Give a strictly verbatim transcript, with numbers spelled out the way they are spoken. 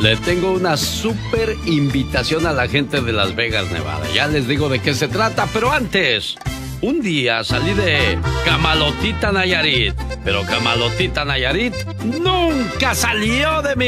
Le tengo una súper invitación a la gente de Las Vegas, Nevada. Ya les digo de qué se trata, pero antes, un día salí de Camalotita, Nayarit. Pero Camalotita, Nayarit nunca salió de mi